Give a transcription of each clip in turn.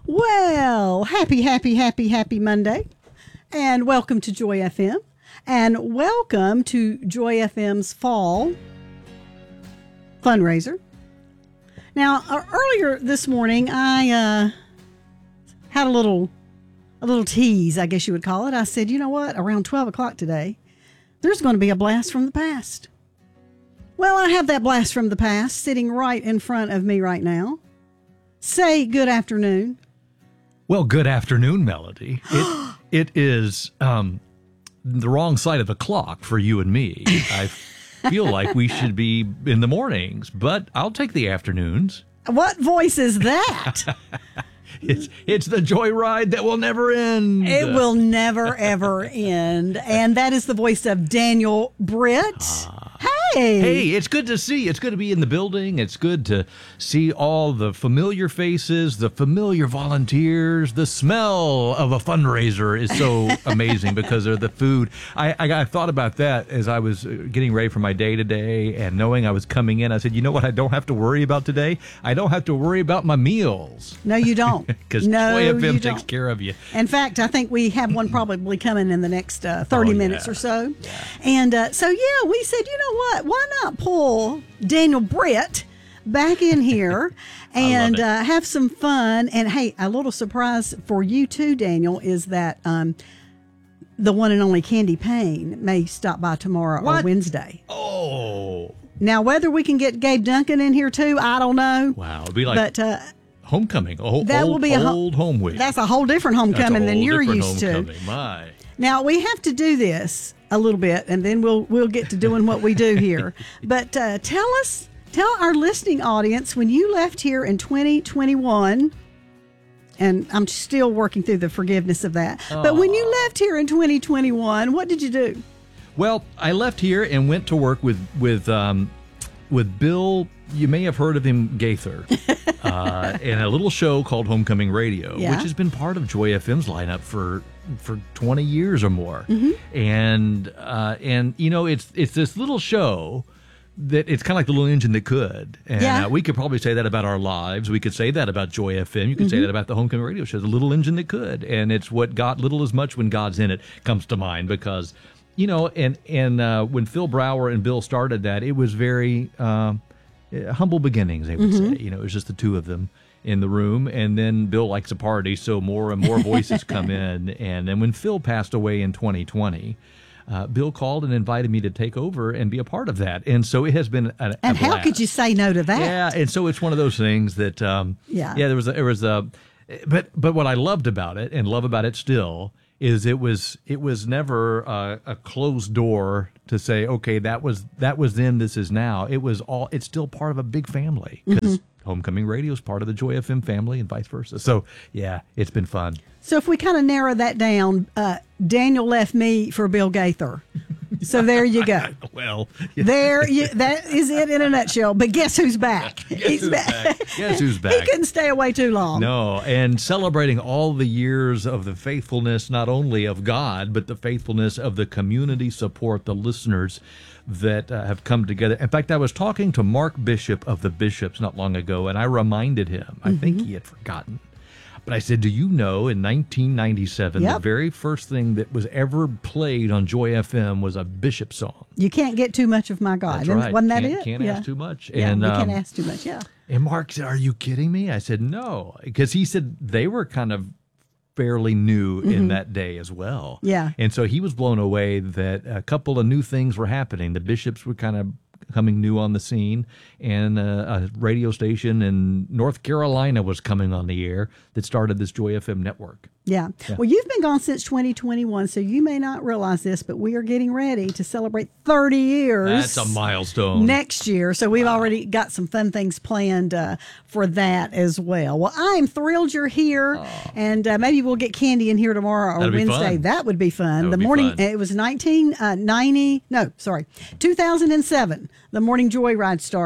Well, happy Monday. And welcome to Joy FM. And welcome to Joy FM's fall fundraiser. Now, earlier this morning, I had a little tease, I guess you would call it. I said, you know what? Around 12 o'clock today, there's going to be a blast from the past. Well, I have that blast from the past sitting right in front of me right now. Say good afternoon. Well, good afternoon, Melody. It is the wrong side of the clock for you and me. I feel like we should be in the mornings, but I'll take the afternoons. What voice is that? It's the joyride that will never end. It will never, ever end. And that is the voice of Daniel Britt. Hey, it's good to see. It's good to be in the building. It's good to see all the familiar faces, the familiar volunteers. The smell of a fundraiser is so amazing because of the food. I thought about that as I was getting ready for my day today and knowing I was coming in. I said, you know what I don't have to worry about today? I don't have to worry about my meals. No, you don't. Because Joy FM takes care of you. In fact, I think we have one probably coming in the next 30 minutes or so. Yeah. And we said, you know what? Why not pull Daniel Britt back in here and have some fun? And hey, a little surprise for you too, Daniel, is that the one and only Candy Payne may stop by tomorrow or Wednesday. Oh. Now, whether we can get Gabe Duncan in here too, I don't know. Wow. It'd be like homecoming. That will be old home week. That's a whole different homecoming than you're used to. My. Now, we have to do this a little bit, and then we'll get to doing what we do here. But tell our listening audience, when you left here in 2021, and I'm still working through the forgiveness of that, but when you left here in 2021, what did you do? Well, I left here and went to work with Bill. You may have heard of him, Gaither, in a little show called Homecoming Radio, which has been part of Joy FM's lineup for 20 years or more. Mm-hmm. And you know, it's this little show that it's kind of like the little engine that could. And we could probably say that about our lives. We could say that about Joy FM. You could say that about the Homecoming Radio show. The little engine that could. And it's what got little as much when God's in it comes to mind, because, you know, and when Phil Brower and Bill started that, it was very humble beginnings, they would say. You know, it was just the two of them in the room, and then Bill likes a party, so more and more voices come in. And then when Phil passed away in 2020, Bill called and invited me to take over and be a part of that. And so it has been a And how blast. could you say no to that? Yeah, and so it's one of those things that, but what I loved about it and love about it still is it was never a closed door to say, okay, that was then, this is now. It's still part of a big family, because Homecoming Radio is part of the Joy FM family and vice versa. So yeah, it's been fun. So if we kind of narrow that down, Daniel left me for Bill Gaither. So there you go. Well, that is it in a nutshell. But guess who's back? He's back. Guess who's back? He couldn't stay away too long. No, and celebrating all the years of the faithfulness, not only of God, but the faithfulness of the community support, the listeners that have come together. In fact, I was talking to Mark Bishop of the Bishops not long ago, and I reminded him, I think he had forgotten, but I said, do you know, in 1997, the very first thing that was ever played on Joy FM was a Bishop song. You can't get too much of my God. That's right. Wasn't that it? Can't ask too much. Yeah, and you can't ask too much, And Mark said, are you kidding me? I said, no, because he said they were kind of fairly new in that day as well. Yeah. And so he was blown away that a couple of new things were happening. The Bishops were kind of coming new on the scene, and a radio station in North Carolina was coming on the air that started this Joy FM network. Yeah. Well, you've been gone since 2021, so you may not realize this, but we are getting ready to celebrate 30 years. That's a milestone. Next year. So we've already got some fun things planned for that as well. Well, I am thrilled you're here, and maybe we'll get Candy in here tomorrow or Wednesday. That would be fun. That would be fun. It was 2007, the Morning Joyride started.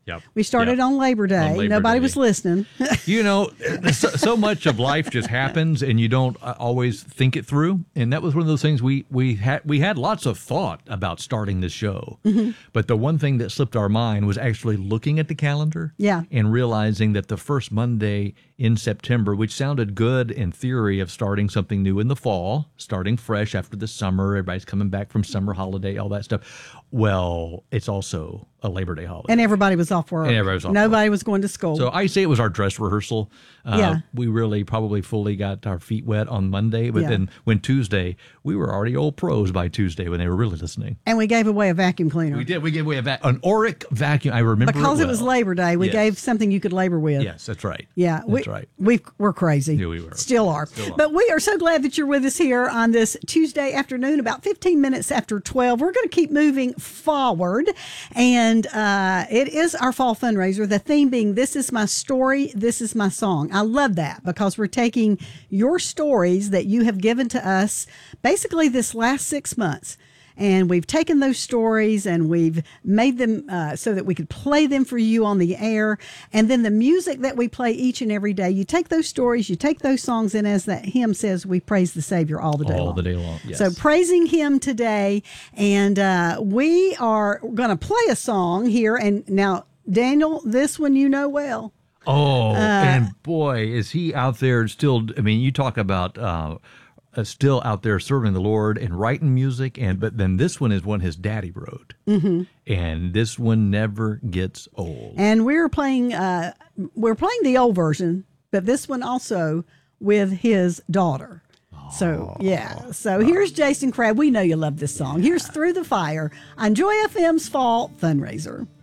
Yep. We started Yep. on Labor Day. Labor Nobody Day. was listening. You know, so much of life just happens, and you don't always think it through. And that was one of those things we had lots of thought about starting this show, but the one thing that slipped our mind was actually looking at the calendar, Yeah. and realizing that the first Monday in September, which sounded good in theory of starting something new in the fall, starting fresh after the summer, everybody's coming back from summer holiday, all that stuff. Well, it's also a Labor Day holiday. And everybody was off work. And everybody was off Nobody was going to school. So I say it was our dress rehearsal. Yeah. We really probably fully got our feet wet on Monday, but Yeah. then when Tuesday, we were already old pros by Tuesday when they were really listening. And we gave away a vacuum cleaner. We did. We gave away an Oric vacuum. I remember Because it it was well. Labor Day, we Yes. gave something you could labor with. Yes, that's right. Yeah, that's right. We're crazy. Yeah, we were. Still are. But we are so glad that you're with us here on this Tuesday afternoon, about 15 minutes after 12. We're going to keep moving forward, and it is our fall fundraiser. The theme being, "This is my story, this is my song." I love that because we're taking your stories that you have given to us basically this last 6 months. And we've taken those stories and we've made them so that we could play them for you on the air. And then the music that we play each and every day, you take those stories, you take those songs, and as that hymn says, we praise the Savior all the day long. All the day long, yes. So praising Him today. And we are going to play a song here. And now, Daniel, this one you know well. Oh, and boy, is he out there still. I mean, you talk about still out there serving the Lord and writing music, but then this one is one his daddy wrote, and this one never gets old. And we're playing the old version, but this one also with his daughter. So, yeah. So here's Jason Crabb. We know you love this song. Here's Through the Fire on Joy FM's Fall Fundraiser.